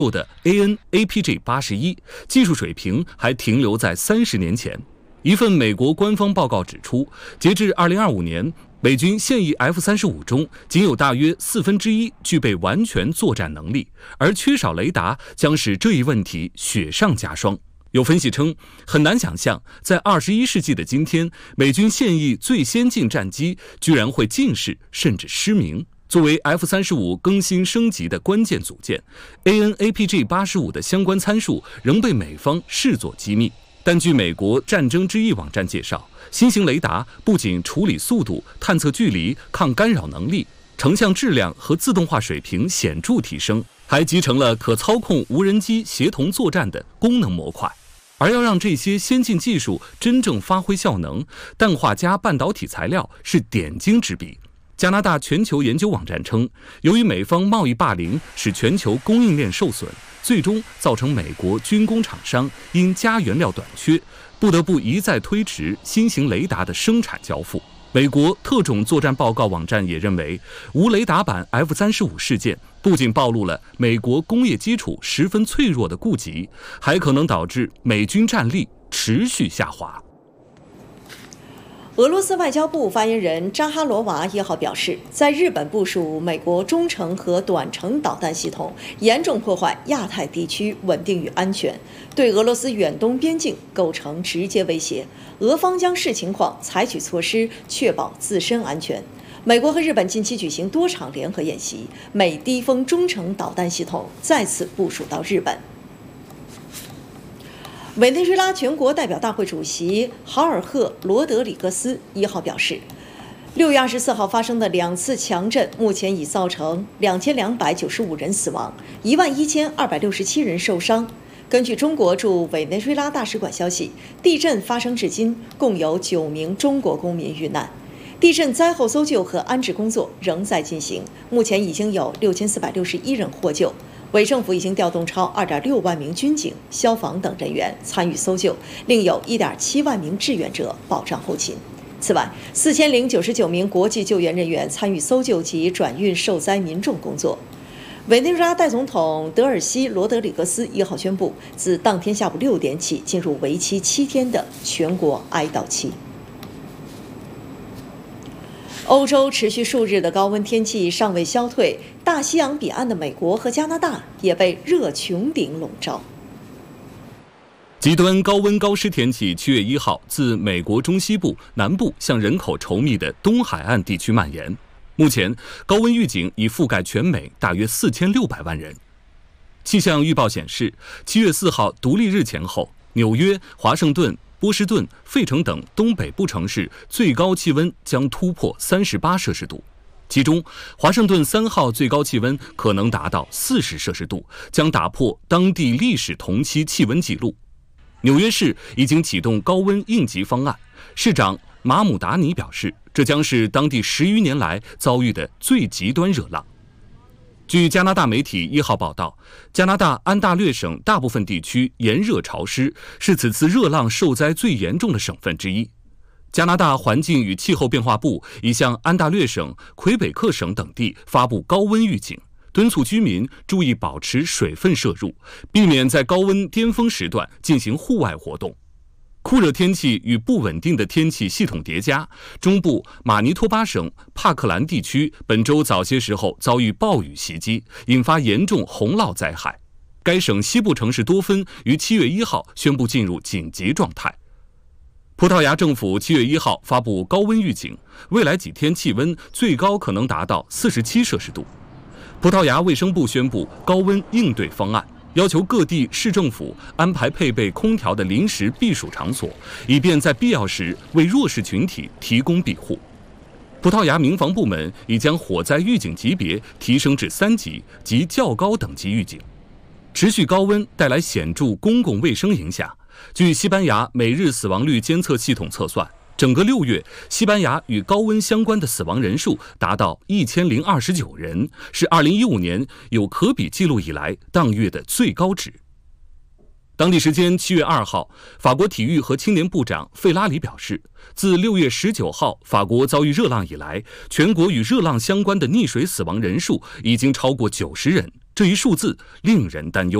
的 AN/APG-81技术水平还停留在30年前。一份美国官方报告指出，截至2025年，美军现役 F-35中仅有大约1/4具备完全作战能力，而缺少雷达将使这一问题雪上加霜。有分析称，很难想象在21世纪的今天，美军现役最先进战机居然会近视甚至失明。作为 F-35更新升级的关键组件， AN/APG-85的相关参数仍被美方视作机密。但据美国战争之翼网站介绍，新型雷达不仅处理速度、探测距离、抗干扰能力、成像质量和自动化水平显著提升，还集成了可操控无人机协同作战的功能模块。而要让这些先进技术真正发挥效能，氮化镓半导体材料是点睛之笔。加拿大全球研究网站称，由于美方贸易霸凌使全球供应链受损，最终造成美国军工厂商因镓原料短缺，不得不一再推迟新型雷达的生产交付。美国特种作战报告网站也认为，无雷达版 F-35事件不仅暴露了美国工业基础十分脆弱的痼疾，还可能导致美军战力持续下滑。 俄罗斯外交部发言人扎哈罗娃1号表示，在日本部署美国中程和短程导弹系统，严重破坏亚太地区稳定与安全，对俄罗斯远东边境构成直接威胁。俄方将视情况采取措施，确保自身安全。美国和日本近期举行多场联合演习，美低风中程导弹系统再次部署到日本。委内瑞拉全国代表大会主席豪尔赫·罗德里格斯1号表示，6月24号发生的2次强震目前已造成2295人死亡，11267人受伤。根据中国驻委内瑞拉大使馆消息，地震发生至今共有9名中国公民遇难。地震灾后搜救和安置工作仍在进行，目前已经有6461人获救。委政府已经调动超2.6万名军警、消防等人员参与搜救，另有1.7万名志愿者保障后勤。此外，4099名国际救援人员参与搜救及转运受灾民众工作。委内瑞拉代总统德尔西·罗德里格斯1号宣布，自当天下午6点起进入为期7天的全国哀悼期。欧洲持续数日的高温天气尚未消退，大西洋彼岸的美国和加拿大也被热穹顶笼罩。 极端高温高湿天气7月1号自美国中西部、南部向人口稠密的东海岸地区蔓延。目前，高温预警已覆盖全美大约4600万人。气象预报显示，7月4号独立日前后，纽约、华盛顿、波士顿、费城等东北部城市最高气温将突破38摄氏度，其中华盛顿3号最高气温可能达到40摄氏度，将打破当地历史同期气温纪录。纽约市已经启动高温应急方案，市长马姆达尼表示，这将是当地10余年来遭遇的最极端热浪。据加拿大媒体1号报道，加拿大安大略省大部分地区炎热潮湿，是此次热浪受灾最严重的省份之一。加拿大环境与气候变化部已向安大略省、魁北克省等地发布高温预警，敦促居民注意保持水分摄入，避免在高温巅峰时段进行户外活动。酷热天气与不稳定的天气系统叠加，中部马尼托巴省帕克兰地区本周早些时候遭遇暴雨袭击，引发严重洪涝灾害。该省西部城市多芬于7月1号宣布进入紧急状态。葡萄牙政府7月1号发布高温预警，未来几天气温最高可能达到47摄氏度。葡萄牙卫生部宣布高温应对方案，要求各地市政府安排配备空调的临时避暑场所，以便在必要时为弱势群体提供庇护。葡萄牙民防部门已将火灾预警级别提升至3级及较高等级预警。持续高温带来显著公共卫生影响。据西班牙每日死亡率监测系统测算，整个6月，西班牙与高温相关的死亡人数达到1029人，是2015年有可比记录以来当月的最高值。当地时间7月2号，法国体育和青年部长费拉里表示，自6月19号法国遭遇热浪以来，全国与热浪相关的溺水死亡人数已经超过90人， 这一数字令人担忧。